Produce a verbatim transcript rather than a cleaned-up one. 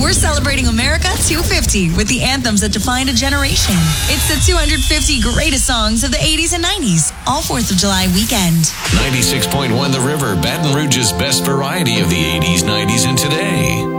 We're celebrating America two fifty with the anthems that defined a generation. It's the two hundred fifty greatest songs of the eighties and nineties, all fourth of July weekend. ninety-six point one The River, Baton Rouge's best variety of the eighties, nineties, and today.